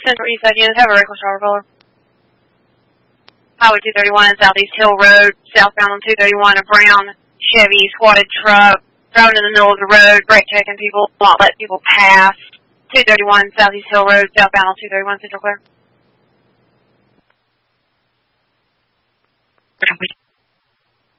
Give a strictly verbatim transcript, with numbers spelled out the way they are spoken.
Central Eastside units have a reckless driver caller. Highway two thirty-one and Southeast Hill Road, southbound on two thirty-one, a brown Chevy squatted truck, driving in the middle of the road, brake checking people, not let people pass. two thirty-one Southeast Hill Road, southbound on two thirty-one, Central Clear.